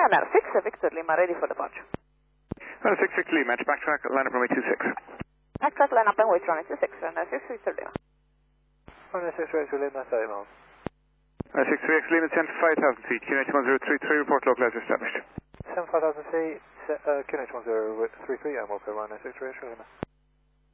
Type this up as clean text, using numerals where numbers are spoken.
Ryanair 6, Victor Lima, ready for departure. Runway 6 Victor Lima, backtrack, line up runway 26. Backtrack, line up and wait, runway 26, Ryanair 6, Victor Lima. Runway 6 Victor Lima, 30 miles. Runway 6 Victor Lima, 10 5,000 feet, QNH 1033, report localizer established. 10 5,000 feet, QNH 1033, and we'll go runway 6 Victor Lima.